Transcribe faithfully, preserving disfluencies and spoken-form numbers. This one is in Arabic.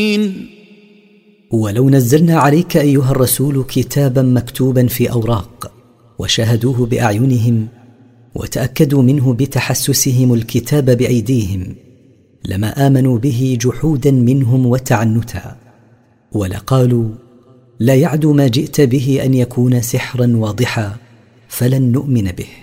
ولو نزلنا عليك أيها الرسول كتابا مكتوبا في أوراق وشاهدوه بأعينهم وتأكدوا منه بتحسسهم الكتاب بأيديهم لما آمنوا به جحودا منهم وتعنتا، ولقالوا لا يعد ما جئت به أن يكون سحرا واضحا فلن نؤمن به.